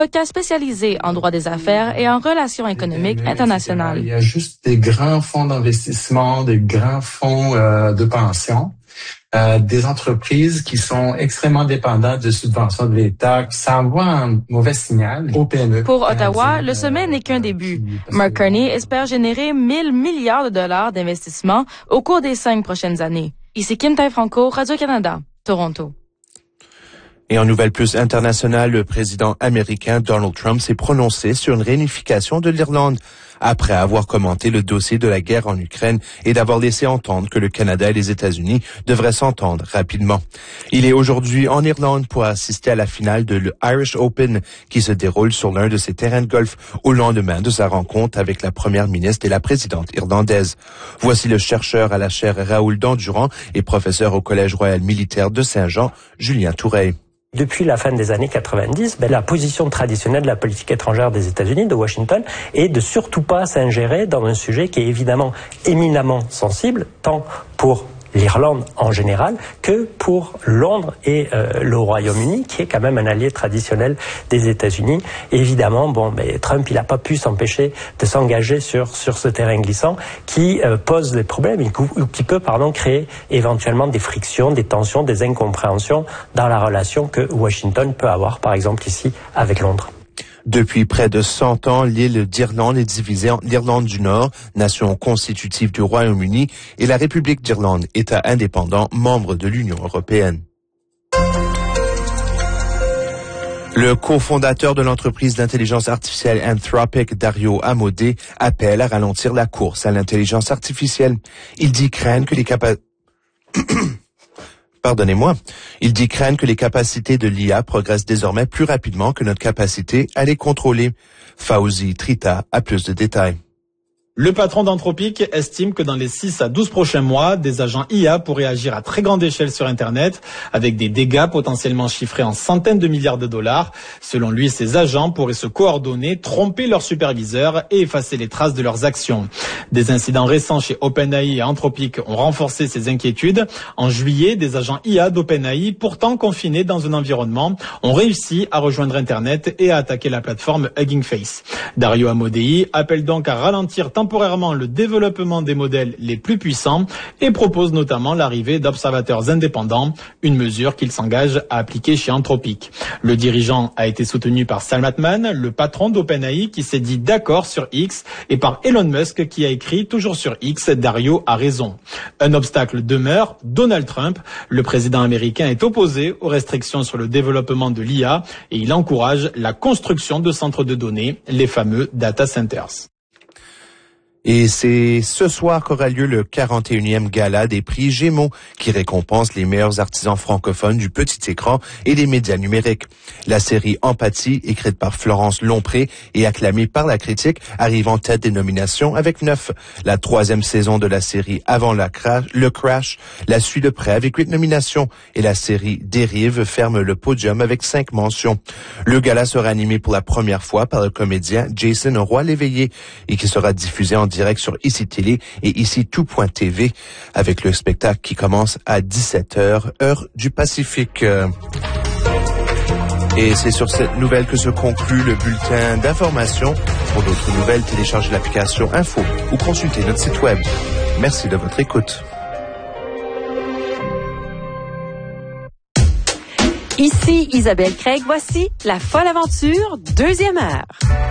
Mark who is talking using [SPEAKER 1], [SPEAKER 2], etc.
[SPEAKER 1] avocat spécialisé en droit des affaires et en relations économiques internationales.
[SPEAKER 2] Il y a juste des grands fonds d'investissement, des grands fonds de pension, des entreprises qui sont extrêmement dépendantes de subventions de l'État. Ça envoie un mauvais signal aux PME.
[SPEAKER 1] Pour Ottawa, le sommet n'est qu'un début. Mark Carney espère générer 1 000 milliards de dollars d'investissement au cours des 5 prochaines années. Ici Kim Tai-Franco, Radio-Canada, Toronto.
[SPEAKER 3] Et en nouvelle plus internationale, le président américain Donald Trump s'est prononcé sur une réunification de l'Irlande après avoir commenté le dossier de la guerre en Ukraine et d'avoir laissé entendre que le Canada et les États-Unis devraient s'entendre rapidement. Il est aujourd'hui en Irlande pour assister à la finale de l'Irish Open qui se déroule sur l'un de ses terrains de golf au lendemain de sa rencontre avec la première ministre et la présidente irlandaise. Voici le chercheur à la chaire Raoul Dandurand et professeur au Collège royal militaire de Saint-Jean, Julien Toureille.
[SPEAKER 4] Depuis la fin des années 90, la position traditionnelle de la politique étrangère des États-Unis, de Washington, est de surtout pas s'ingérer dans un sujet qui est évidemment éminemment sensible, tant pour l'Irlande en général que pour Londres et le Royaume-Uni, qui est quand même un allié traditionnel des États-Unis. Et évidemment, Trump, il n'a pas pu s'empêcher de s'engager sur ce terrain glissant qui pose des problèmes et qui peut créer éventuellement des frictions, des tensions, des incompréhensions dans la relation que Washington peut avoir, par exemple ici, avec Londres.
[SPEAKER 3] Depuis près de 100 ans, l'île d'Irlande est divisée en Irlande du Nord, nation constitutive du Royaume-Uni, et la République d'Irlande, État indépendant, membre de l'Union européenne. Le cofondateur de l'entreprise d'intelligence artificielle Anthropic, Dario Amodei, appelle à ralentir la course à l'intelligence artificielle. Il dit craindre que les Il dit craindre que les capacités de l'IA progressent désormais plus rapidement que notre capacité à les contrôler. Fauzi Trita a plus de détails.
[SPEAKER 5] Le patron d'Anthropic estime que dans les 6 à 12 prochains mois, des agents IA pourraient agir à très grande échelle sur Internet, avec des dégâts potentiellement chiffrés en centaines de milliards de dollars. Selon lui, ces agents pourraient se coordonner, tromper leurs superviseurs et effacer les traces de leurs actions. Des incidents récents chez OpenAI et Anthropic ont renforcé ces inquiétudes. En juillet, des agents IA d'OpenAI, pourtant confinés dans un environnement, ont réussi à rejoindre Internet et à attaquer la plateforme Hugging Face. Dario Amodei appelle donc à ralentir temporairement le développement des modèles les plus puissants et propose notamment l'arrivée d'observateurs indépendants, une mesure qu'il s'engage à appliquer chez Anthropic. Le dirigeant a été soutenu par Sam Altman, le patron d'OpenAI qui s'est dit d'accord sur X, et par Elon Musk qui a écrit toujours sur X, Dario a raison. Un obstacle demeure, Donald Trump. Le président américain est opposé aux restrictions sur le développement de l'IA et il encourage la construction de centres de données, les fameux data centers.
[SPEAKER 3] Et c'est ce soir qu'aura lieu le 41e gala des prix Gémeaux, qui récompense les meilleurs artisans francophones du petit écran et des médias numériques. La série Empathie, écrite par Florence Lompré et acclamée par la critique, arrive en tête des nominations avec 9. La 3e saison de la série Avant le Crash la suit de près avec 8 nominations. Et la série Dérive ferme le podium avec 5 mentions. Le gala sera animé pour la première fois par le comédien Jason Roy-Léveillé et qui sera diffusé en direct sur ICI Télé et ICI Tout.tv avec le spectacle qui commence à 17h, heure du Pacifique. Et c'est sur cette nouvelle que se conclut le bulletin d'information. Pour d'autres nouvelles, téléchargez l'application Info ou consultez notre site web. Merci de votre écoute.
[SPEAKER 6] Ici Isabelle Craig, voici La Folle Aventure, 2e heure.